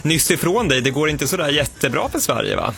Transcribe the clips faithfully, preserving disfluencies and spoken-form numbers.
nyss ifrån dig. Det går inte så där jättebra för Sverige, va?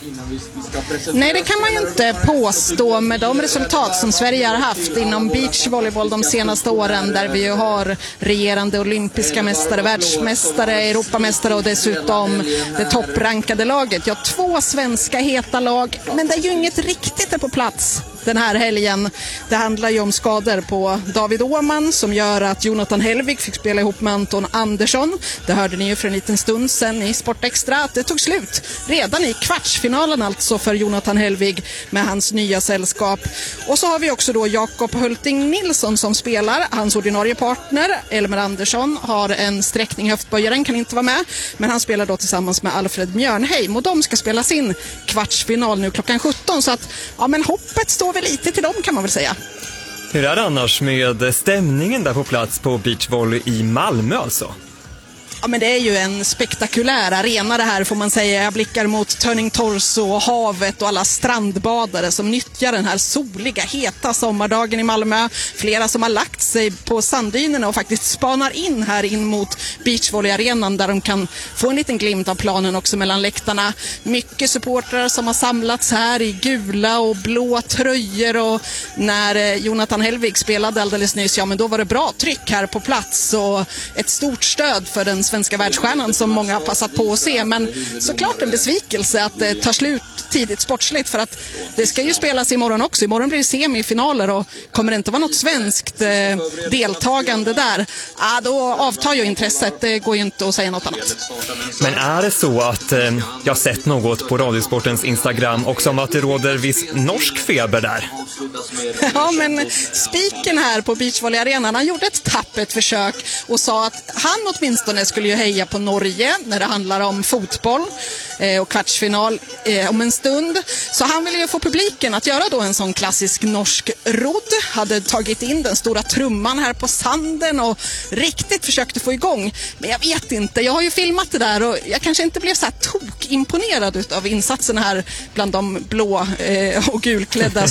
Nej, det kan man ju inte påstå med de resultat som Sverige har haft inom beachvolleyboll de senaste åren, där vi ju har regerande olympiska mästare, världsmästare, Europamästare och dessutom det topprankade laget. Ja, två svenska heta lag, men det är ju inget riktigt är på plats den här helgen. Det handlar ju om skador på David Åhman som gör att Jonathan Hellvig fick spela ihop med Anton Andersson. Det hörde ni ju för en liten stund sedan i Sportextra att det tog slut redan i kvartsfinalen alltså för Jonathan Hellvig med hans nya sällskap. Och så har vi också då Jakob Hulting Nilsson som spelar. Hans ordinarie partner Elmer Andersson har en sträckning i höftböjaren, kan inte vara med, men han spelar då tillsammans med Alfred Mjörnheim och de ska spela sin kvartsfinal nu klockan sjutton, så att ja, men hoppet står väl lite till dem, kan man väl säga. Hur är det annars med stämningen där på plats på beachvolley i Malmö alltså? Ja, men det är ju en spektakulär arena det här, får man säga. Jag blickar mot Turning Torso och havet och alla strandbadare som nyttjar den här soliga, heta sommardagen i Malmö. Flera som har lagt sig på sanddynerna och faktiskt spanar in här in mot beachvolleyarenan där de kan få en liten glimt av planen också mellan läktarna. Mycket supportrar som har samlats här i gula och blå tröjor, och när Jonathan Hellvig spelade alldeles nyss, ja men då var det bra tryck här på plats och ett stort stöd för den svenska världsstjärnan som många har passat på att se. Men såklart en besvikelse att det tar slut tidigt sportsligt, för att det ska ju spelas imorgon också. Imorgon blir det semifinaler och kommer det inte vara något svenskt eh, deltagande där, ah, då avtar ju intresset. Det går ju inte att säga något annat. Men är det så att eh, jag har sett något på Radiosportens Instagram också om att det råder viss norsk feber där? Ja, men spiken här på beachvolleyarenan, han gjorde ett tappert försök och sa att han åtminstone skulle ju heja på Norge när det handlar om fotboll eh, och kvartsfinal eh, om en stund. Så han ville ju få publiken att göra då en sån klassisk norsk rodd. Hade tagit in den stora trumman här på sanden och riktigt försökte få igång. Men jag vet inte, jag har ju filmat det där och jag kanske inte blev så här tok imponerad av insatserna här bland de blå eh, och gulklädda